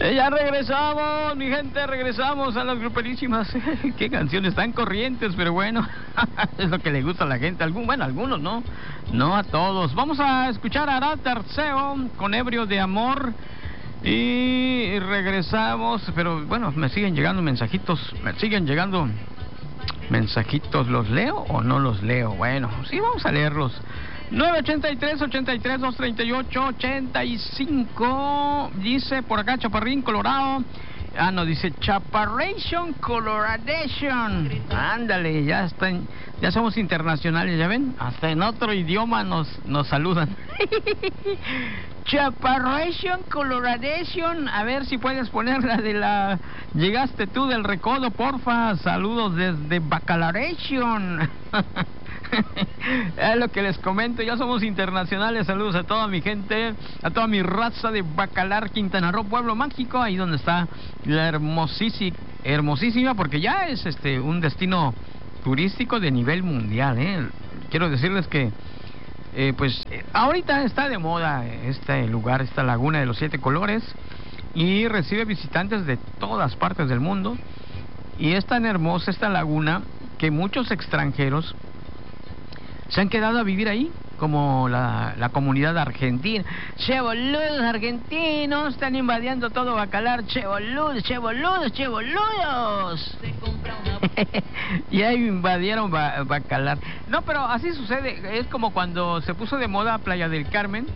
Ya regresamos, mi gente, regresamos a las gruperísimas. Qué canciones tan corrientes, pero bueno, es lo que le gusta a la gente. Bueno, algunos no, no a todos. Vamos a escuchar a Arat Arceo con Ebrio de Amor. Y regresamos, pero bueno, me siguen llegando mensajitos, ¿los leo o no los leo? Bueno, sí, vamos a leerlos. 983-83-238-85, dice por acá Chaparrín, Colorado. Ah, no, dice Chaparration, Coloradation. Ándale, ya somos internacionales, ¿ya ven? Hasta en otro idioma nos saludan. Chaparration, Coloradation. A ver si puedes poner la de la... Llegaste tú del Recodo, porfa. Saludos desde Bacalaration. Es lo que les comento, ya somos internacionales. Saludos a toda mi gente, a toda mi raza de Bacalar, Quintana Roo, Pueblo Mágico, ahí donde está la hermosísima, porque ya es un destino turístico de nivel mundial, Quiero decirles que ahorita está de moda este lugar, esta laguna de los 7 colores, y recibe visitantes de todas partes del mundo, y es tan hermosa esta laguna que muchos extranjeros se han quedado a vivir ahí, como la comunidad argentina. Che boludos argentinos, están invadiendo todo Bacalar. Che boludos. Ya invadieron Bacalar. No, pero así sucede. Es como cuando se puso de moda Playa del Carmen.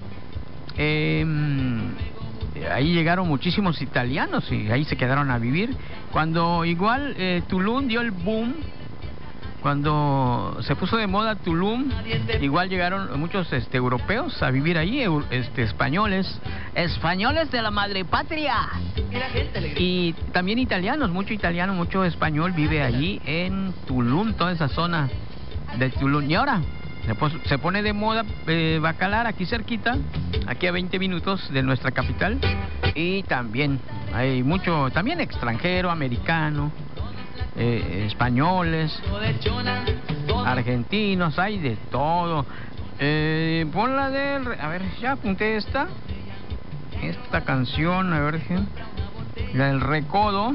Ahí llegaron muchísimos italianos y ahí se quedaron a vivir. Cuando igual Tulum dio el boom, cuando se puso de moda Tulum, igual llegaron muchos europeos a vivir ahí, españoles de la madre patria, y también italianos, mucho español vive allí en Tulum, toda esa zona de Tulum. Y ahora se pone de moda Bacalar, aquí cerquita, aquí a 20 minutos de nuestra capital, y también hay mucho, también extranjero, americano, españoles, argentinos, hay de todo. Pon la del... A ver, ya apunté esta canción, a ver, la del Recodo,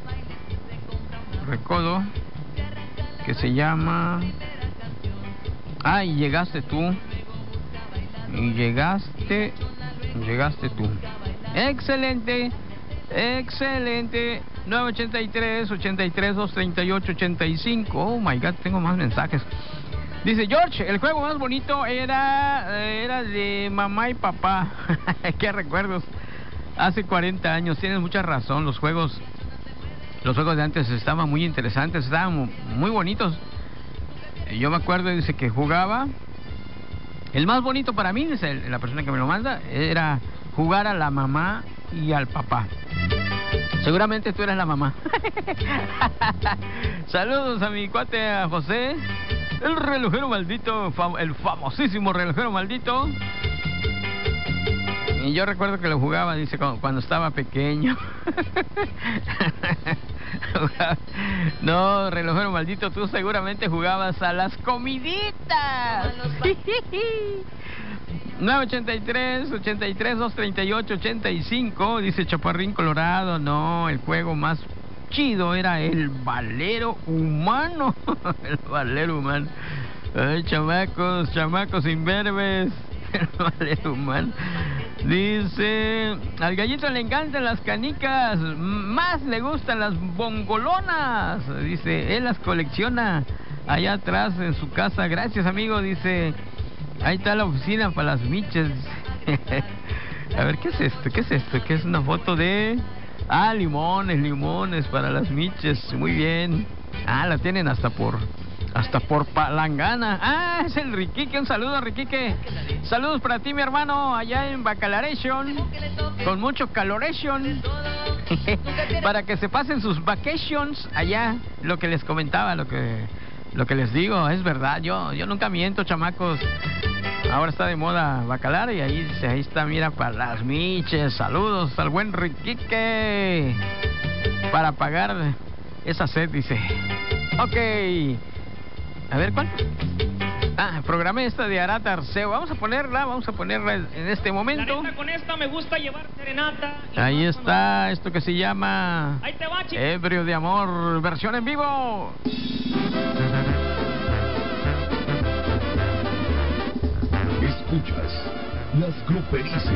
que se llama... y llegaste tú. Llegaste tú. Excelente. 983-83-238-85. Oh my God, tengo más mensajes. Dice George, el juego más bonito era de mamá y papá. Qué recuerdos. Hace 40 años, tienes mucha razón. Los juegos de antes estaban muy interesantes, estaban muy bonitos. Yo me acuerdo, dice que jugaba. El más bonito para mí, dice la persona que me lo manda, era jugar a la mamá y al papá. Seguramente tú eres la mamá. Saludos a mi cuate, a José, el relojero maldito, el famosísimo relojero maldito. Y yo recuerdo que lo jugaba, dice, cuando estaba pequeño. No, relojero maldito, tú seguramente jugabas a las comiditas. 983-238-85, dice Chaparrín, Colorado. No, el juego más chido era el valero humano. El valero humano. Ay, chamacos imberbes. El valero humano. Dice, al gallito le encantan las canicas, más le gustan las bongolonas. Dice, él las colecciona allá atrás en su casa. Gracias, amigo, dice. Ahí está la oficina para las miches. A ver, ¿qué es esto? ¿Qué es una foto de...? Limones para las miches. Muy bien. La tienen hasta por palangana. Es el Riquique. Un saludo, Riquique. Saludos para ti, mi hermano, allá en Bacalaration, con mucho caloration. Para que se pasen sus vacations allá. Lo que les comentaba, lo que les digo, es verdad. Yo nunca miento, chamacos. Ahora está de moda Bacalar y ahí está, mira, para las miches. Saludos al buen Riquique. Para pagar esa sed, dice. Ok. A ver, ¿cuál? Programé esta de Arat Arceo. Vamos a ponerla en este momento. La neta, con esta me gusta llevar serenata. Ahí está, esto que se llama Ahí te va, chico. Ebrio de Amor, versión en vivo. Escuchas las gruperísimas.